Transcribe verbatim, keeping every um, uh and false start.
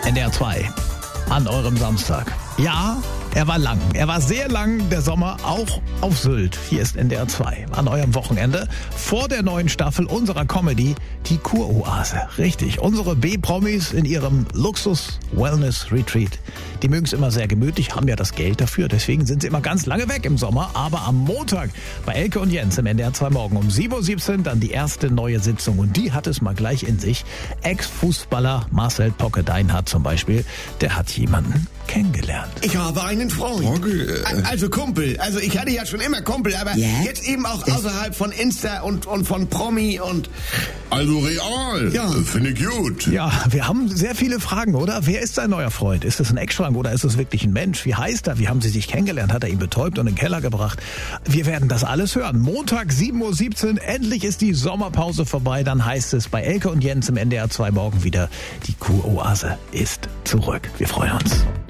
N D R zwei an eurem Samstag. Ja, er war lang. Er war sehr lang, der Sommer, auch auf Sylt. Hier ist N D R zwei an eurem Wochenende vor der neuen Staffel unserer Comedy, die Kuroase. Richtig, unsere B-Promis in ihrem Luxus-Wellness-Retreat. Die mögen es immer sehr gemütlich, haben ja das Geld dafür. Deswegen sind sie immer ganz lange weg im Sommer. Aber am Montag bei Elke und Jens im N D R zwei Morgen um sieben Uhr siebzehn dann die erste neue Sitzung. Und die hat es mal gleich in sich. Ex-Fußballer Marcel Pocke Deinhardt zum Beispiel, der hat jemanden kennengelernt. Ich habe einen Freund. Onkel, äh. Also Kumpel. Also ich hatte ja schon immer Kumpel, aber Ja? jetzt eben auch außerhalb von Insta und, und von Promi und... Also real. Ja. Finde ich gut. Ja, wir haben sehr viele Fragen, oder? Wer ist sein neuer Freund? Ist es ein Eckschrank oder ist es wirklich ein Mensch? Wie heißt er? Wie haben sie sich kennengelernt? Hat er ihn betäubt und in den Keller gebracht? Wir werden das alles hören. Montag sieben Uhr siebzehn, endlich ist die Sommerpause vorbei. Dann heißt es bei Elke und Jens im N D R zwei Morgen wieder, die Kuroase ist zurück. Wir freuen uns.